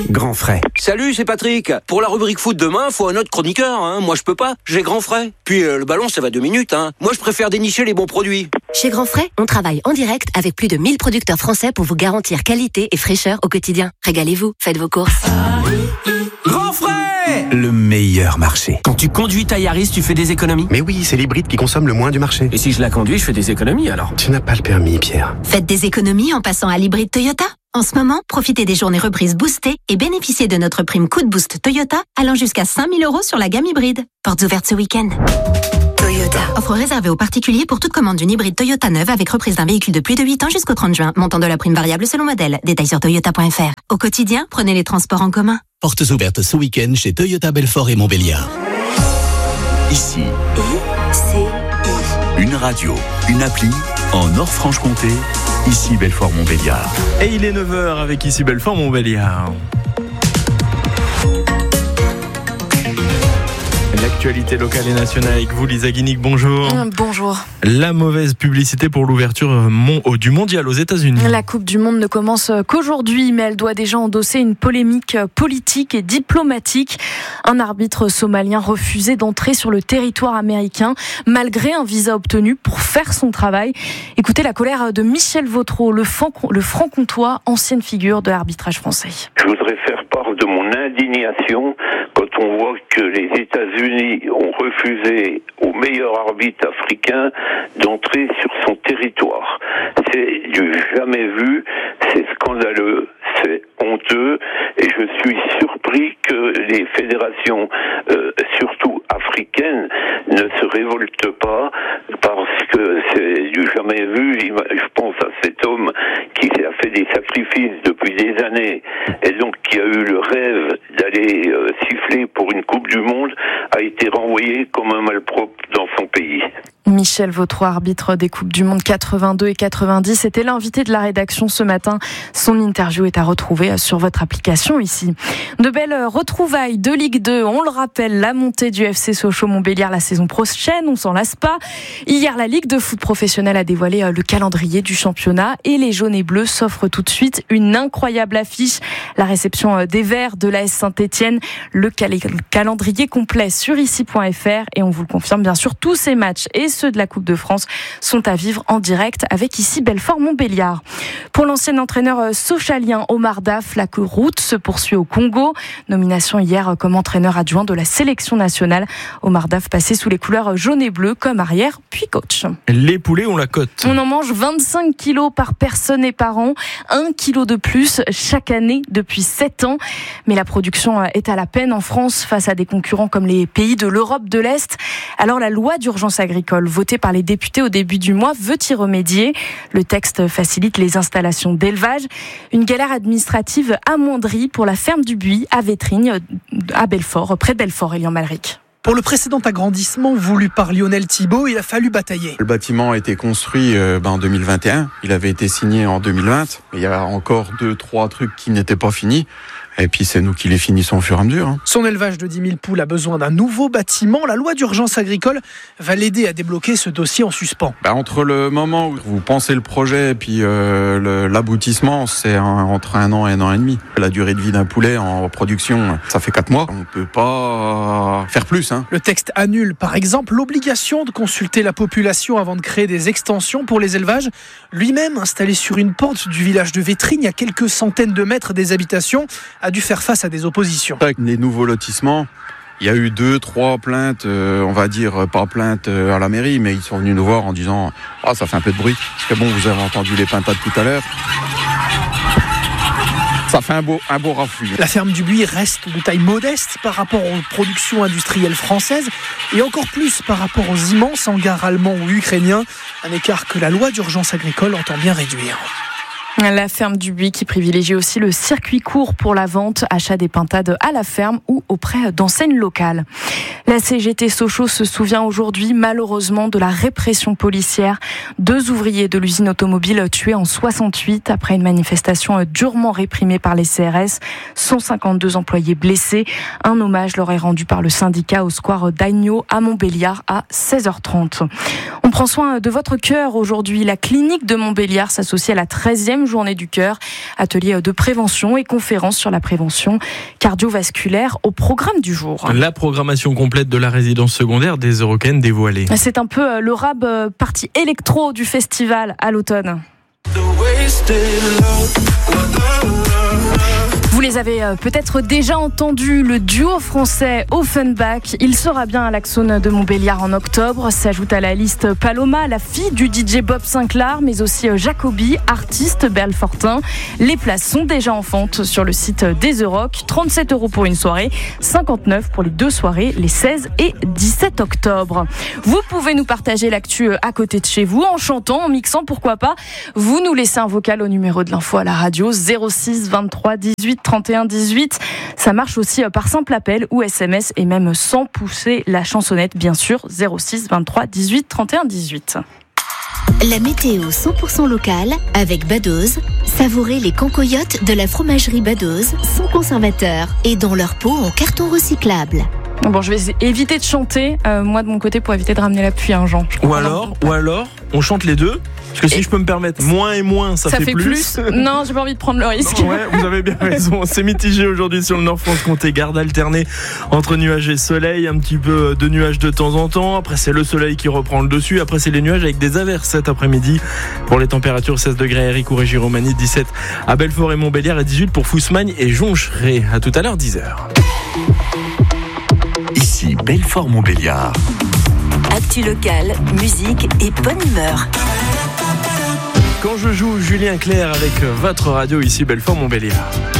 Grand frais. Salut, c'est Patrick. Pour la rubrique foot demain, faut un autre chroniqueur. Moi, je peux pas. J'ai Grand frais. Puis le ballon, ça va 2 minutes. Moi, je préfère dénicher les bons produits. Chez Grand frais, on travaille en direct avec plus de 1000 producteurs français pour vous garantir qualité et fraîcheur au quotidien. Régalez-vous, faites vos courses. Grand frais, le meilleur marché. Quand tu conduis ta Yaris, tu fais des économies? Mais oui, c'est l'hybride qui consomme le moins du marché. Et si je la conduis, je fais des économies alors? Tu n'as pas le permis, Pierre. Faites des économies en passant à l'hybride Toyota. En ce moment, profitez des journées reprises boostées et bénéficiez de notre prime Coup de Boost Toyota allant jusqu'à 5 000 € sur la gamme hybride. Portes ouvertes ce week-end. Toyota. Offre réservée aux particuliers pour toute commande d'une hybride Toyota neuve avec reprise d'un véhicule de plus de 8 ans jusqu'au 30 juin. Montant de la prime variable selon modèle. Détails sur toyota.fr. Au quotidien, prenez les transports en commun. Portes ouvertes ce week-end chez Toyota Belfort et Montbéliard. Ici, une radio, une appli en Nord-Franche-Comté. Ici Belfort-Montbéliard. Et il est 9h avec Ici Belfort-Montbéliard. L'actualité locale et nationale avec vous, Lisa Guinic, bonjour. Bonjour. La mauvaise publicité pour l'ouverture du mondial aux États-Unis. La Coupe du Monde ne commence qu'aujourd'hui, mais elle doit déjà endosser une polémique politique et diplomatique. Un arbitre somalien refusait d'entrer sur le territoire américain malgré un visa obtenu pour faire son travail. Écoutez la colère de Michel Vautreau, le franc-comtois, ancienne figure de l'arbitrage français. Je voudrais faire part de mon indignation quand on voit que les États-Unis ont refusé au meilleur arbitre africain d'entrer sur son territoire. C'est du jamais vu, c'est scandaleux, c'est honteux, et je suis surpris que les fédérations, surtout africaines, ne se révoltent pas, parce que c'est du jamais vu. Je pense à cet homme qui a fait des sacrifices depuis des années, et donc qui a eu le rêve d'aller siffler pour une Coupe du Monde, a été renvoyé comme un malpropre dans son pays. Michel Vautreau, arbitre des Coupes du Monde 82 et 90, était l'invité de la rédaction ce matin. Son interview est à retrouver sur votre application ici. De belles retrouvailles de Ligue 2. On le rappelle, la montée du FC Sochaux-Montbéliard la saison prochaine, on s'en lasse pas. Hier, la Ligue de foot professionnelle a dévoilé le calendrier du championnat et les jaunes et bleus s'offrent tout de suite une incroyable affiche. La réception des Verts de l'AS Saint-Etienne. Le calendrier complet sur ici.fr et on vous le confirme bien sûr, tous ces matchs et ceux de la Coupe de France sont à vivre en direct avec ici Belfort-Montbéliard. Pour l'ancien entraîneur sochalien Omar Daf, la route se poursuit au Congo. Nomination hier comme entraîneur adjoint de la sélection nationale. Omar Daf passé sous les couleurs jaune et bleu comme arrière puis coach. Les poulets ont la cote. On en mange 25 kilos par personne et par an, 1 kilo de plus chaque année depuis 7 ans. Mais la production est à la peine en France face à des concurrents comme les pays de l'Europe de l'Est. Alors la loi d'urgence agricole votée par les députés au début du mois veut y remédier. Le texte facilite les installations d'élevage. Une galère administrative amoindrie pour la ferme du Buis à Vétrigne, à Belfort, près de Belfort, Elian Malric. Pour le précédent agrandissement voulu par Lionel Thibault, il a fallu batailler. Le bâtiment a été construit en 2021. Il avait été signé en 2020. Il y a encore 2-3 trucs qui n'étaient pas finis. Et puis c'est nous qui les finissons au fur et à mesure. Son élevage de 10 000 poules a besoin d'un nouveau bâtiment. La loi d'urgence agricole va l'aider à débloquer ce dossier en suspens. Entre le moment où vous pensez le projet et puis l'aboutissement, c'est entre 1 an et 1 an et demi. La durée de vie d'un poulet en production, ça fait 4 mois. On ne peut pas faire plus. Le texte annule par exemple l'obligation de consulter la population avant de créer des extensions pour les élevages. Lui-même, installé sur une pente du village de Vétrigne, à quelques centaines de mètres des habitations, a dû faire face à des oppositions. Avec les nouveaux lotissements, il y a eu 2-3 plaintes, on va dire pas plaintes à la mairie, mais ils sont venus nous voir en disant « Ah, ça fait un peu de bruit ». Parce que vous avez entendu les pintades tout à l'heure. Ça fait un beau raffut. La ferme du Buis reste de taille modeste par rapport aux productions industrielles françaises et encore plus par rapport aux immenses hangars allemands ou ukrainiens, un écart que la loi d'urgence agricole entend bien réduire. La ferme du Buis qui privilégie aussi le circuit court pour la vente, achat des pintades à la ferme ou auprès d'enseignes locales. La CGT Sochaux se souvient aujourd'hui malheureusement de la répression policière. 2 ouvriers de l'usine automobile tués en 68 après une manifestation durement réprimée par les CRS. 152 employés blessés. Un hommage leur est rendu par le syndicat au square d'Agneau à Montbéliard à 16h30. On prend soin de votre cœur aujourd'hui. La clinique de Montbéliard s'associe à la 13e journée du cœur, atelier de prévention et conférences sur la prévention cardiovasculaire au programme du jour. La programmation complète de la résidence secondaire des Eurocaines dévoilée. C'est un peu le rab partie électro du festival à l'automne. Vous les avez peut-être déjà entendus, le duo français Offenbach. Il sera bien à l'Axone de Montbéliard en octobre. S'ajoute à la liste Paloma, la fille du DJ Bob Sinclair, mais aussi Jacobi, artiste belfortain. Les places sont déjà en vente sur le site des Euroc. 37 € pour une soirée, 59 pour les 2 soirées, les 16 et 17 octobre. Vous pouvez nous partager l'actu à côté de chez vous, en chantant, en mixant, pourquoi pas. Vous nous laissez un vocal au numéro de l'info à la radio, 06 23 18 31 18. Ça marche aussi par simple appel ou SMS et même sans pousser la chansonnette, bien sûr, 06 23 18 31 18. La météo 100% locale avec Badoz. Savourez les cancoyotes de la fromagerie Badoz, sans conservateur et dans leur pot en carton recyclable. Bon, je vais éviter de chanter, moi de mon côté, pour éviter de ramener la pluie, Jean. Ou alors, on chante les deux. Parce que si je peux me permettre, moins et moins, ça fait plus. Non, j'ai pas envie de prendre le risque. Ouais, vous avez bien raison. C'est mitigé aujourd'hui sur le Nord-Franche-Comté. Garde alternée entre nuages et soleil. Un petit peu de nuages de temps en temps. Après, c'est le soleil qui reprend le dessus. Après, c'est les nuages avec des averses cet après-midi. Pour les températures, 16 degrés à Héricourt et Giromagny, 17 à Belfort et Montbéliard et 18 pour Fousmagne et Joncheray. À tout à l'heure, 10h. Ici, Belfort-Montbéliard. Actu locale, musique et bonne humeur. Quand je joue Julien Clerc avec votre radio ici, Belfort-Montbéliard.